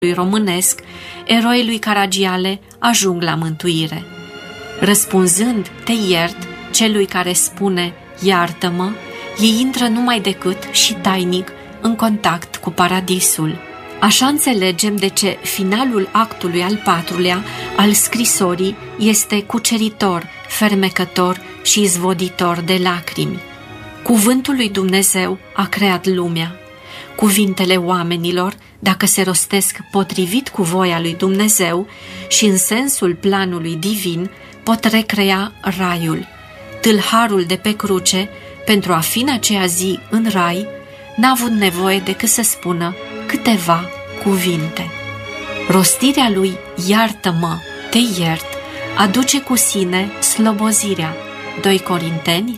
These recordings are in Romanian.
românesc, eroii lui Caragiale ajung la mântuire. Răspunzând, te iert, celui care spune, iartă-mă, ei intră numai decât și tainic în contact cu paradisul. Așa înțelegem de ce finalul actului al patrulea al scrisorii este cuceritor, fermecător și izvoditor de lacrimi. Cuvântul lui Dumnezeu a creat lumea. Cuvintele oamenilor, dacă se rostesc potrivit cu voia lui Dumnezeu și în sensul planului divin, pot recrea raiul. Tâlharul de pe cruce, pentru a fi în aceea zi în rai, n-a avut nevoie decât să spună câteva cuvinte. Rostirea lui iartă-mă, te iert, aduce cu sine slobozirea, 2 Corinteni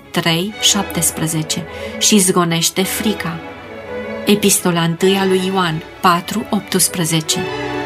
3:17, și izgonește frica. Epistola 1 a lui Ioan 4:18.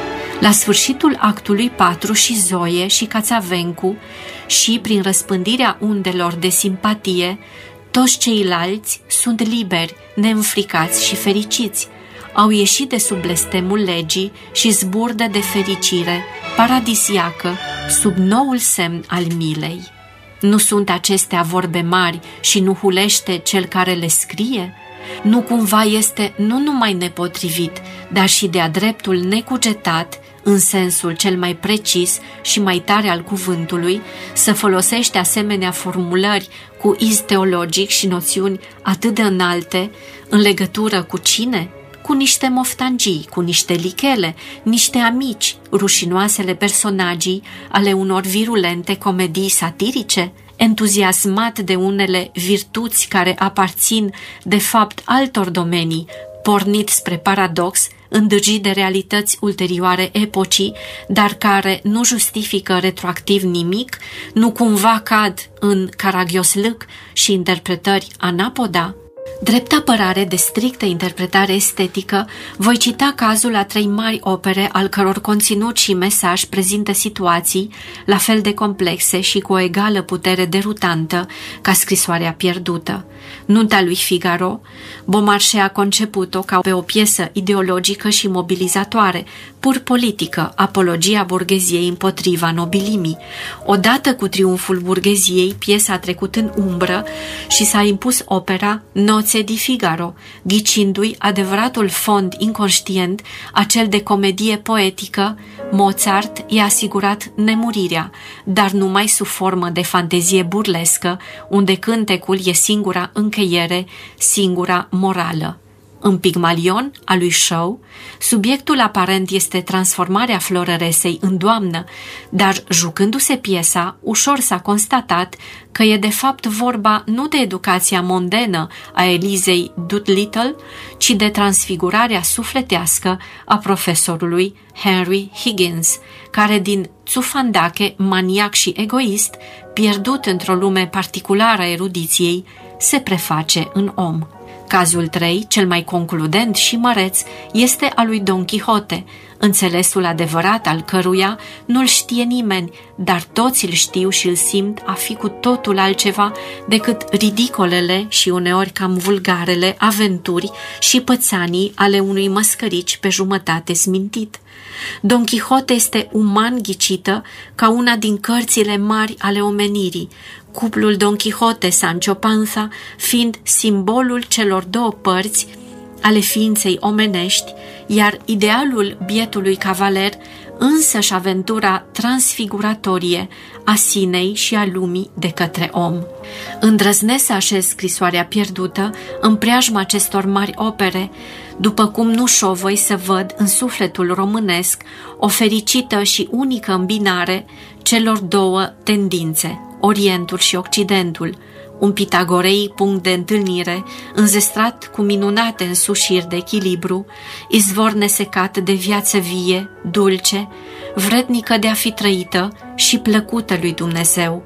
La sfârșitul actului 4 și Zoe și Cațavencu și prin răspândirea undelor de simpatie, toți ceilalți sunt liberi, neînfricați și fericiți. Au ieșit de sub blestemul legii și zburdă de fericire paradisiacă sub noul semn al milei. Nu sunt acestea vorbe mari și nu hulește cel care le scrie? Nu cumva este nu numai nepotrivit, dar și de-a dreptul necugetat, în sensul cel mai precis și mai tare al cuvântului, să folosește asemenea formulări cu iz teologic și noțiuni atât de înalte, în legătură cu cine? Cu niște moftangii, cu niște lichele, niște amici, rușinoasele personagii ale unor virulente comedii satirice, entuziasmat de unele virtuți care aparțin de fapt altor domenii, pornit spre paradox, îndârjit de realități ulterioare epocii, dar care nu justifică retroactiv nimic, nu cumva cad în caragioslâc și interpretări anapoda? Drept apărare de strictă interpretare estetică, voi cita cazul a 3 mari opere al căror conținut și mesaj prezintă situații la fel de complexe și cu o egală putere derutantă ca Scrisoarea pierdută. Nunta lui Figaro, Beaumarchais a conceput-o ca pe o piesă ideologică și mobilizatoare, pur politică, apologia burgheziei împotriva nobilimii. Odată cu triumful burgheziei, piesa a trecut în umbră și s-a impus opera Noțe di Figaro, ghicindu-i adevăratul fond inconștient, acel de comedie poetică. Mozart i-a asigurat nemurirea, dar numai sub formă de fantezie burlescă, unde cântecul e singura încheiere, singura morală. În Pigmalion, a lui Shaw, subiectul aparent este transformarea Floreresei în doamnă, dar jucându-se piesa, ușor s-a constatat că e de fapt vorba nu de educația mondenă a Elizei Doolittle, ci de transfigurarea sufletească a profesorului Henry Higgins, care din țufandache, maniac și egoist, pierdut într-o lume particulară a erudiției, se preface în om. Cazul 3, cel mai concludent și măreț, este al lui Don Quixote, înțelesul adevărat al căruia nu-l știe nimeni, dar toți îl știu și îl simt a fi cu totul altceva decât ridicolele și uneori cam vulgarele aventuri și pățanii ale unui măscărici pe jumătate smintit. Don Quixote este uman ghicită ca una din cărțile mari ale omenirii, cuplul Don Quixote-Sancho Panza fiind simbolul celor două părți ale ființei omenești, iar idealul bietului cavaler însăși aventura transfiguratorie a sinei și a lumii de către om. Îndrăznesc să așez Scrisoarea pierdută în preajma acestor mari opere, după cum nu șovăi să văd în sufletul românesc o fericită și unică îmbinare celor două tendințe, Orientul și Occidentul, un pitagorei punct de întâlnire, înzestrat cu minunate însușiri de echilibru, izvor nesecat de viață vie, dulce, vrednică de a fi trăită și plăcută lui Dumnezeu,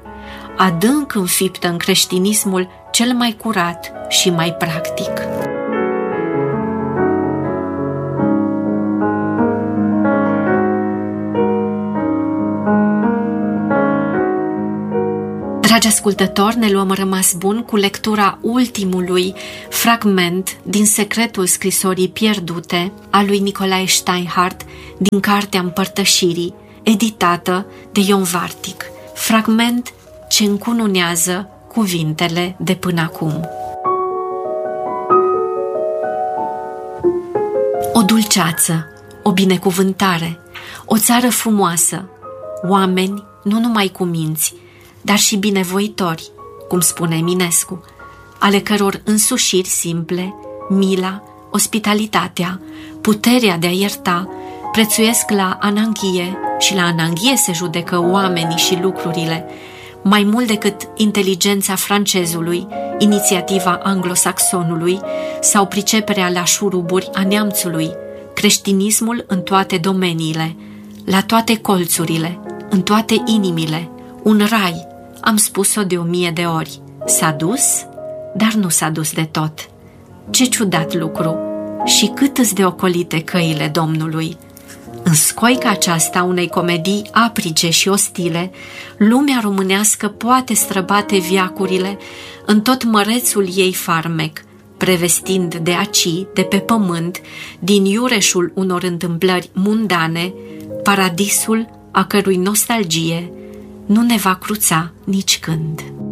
adânc înfiptă în creștinismul cel mai curat și mai practic. Dragi ascultători, ne luăm rămas bun cu lectura ultimului fragment din Secretul scrisorii pierdute a lui Nicolae Steinhardt din Cartea Împărtășirii, editată de Ion Vartic. Fragment ce încununează cuvintele de până acum. O dulceață, o binecuvântare, o țară frumoasă, oameni nu numai cu minți, dar și binevoitori, cum spune Eminescu, ale căror însușiri simple, mila, ospitalitatea, puterea de a ierta, prețuiesc la ananghie și la ananghie se judecă oamenii și lucrurile, mai mult decât inteligența francezului, inițiativa anglosaxonului sau priceperea la șuruburi a neamțului, creștinismul în toate domeniile, la toate colțurile, în toate inimile, un rai, am spus-o de 1000 de ori. S-a dus, dar nu s-a dus de tot. Ce ciudat lucru! Și cât îți de ocolite căile Domnului! În scoica aceasta unei comedii aprige și ostile, lumea românească poate străbate veacurile în tot mărețul ei farmec, prevestind de aci, de pe pământ, din iureșul unor întâmplări mundane, paradisul a cărui nostalgie nu ne va cruța nici când.